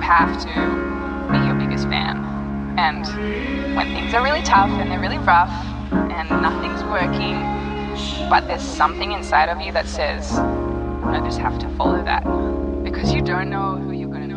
have to be your biggest fan. And when things are really tough and they're really rough and nothing's working, but there's something inside of you that says, no, just have to follow that, because you don't know who you're going to